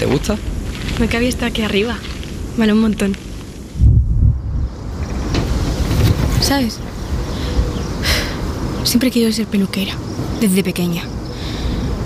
gusta? Me cabía estar aquí arriba. Vale un montón. ¿Sabes? Siempre he querido ser peluquera, desde pequeña.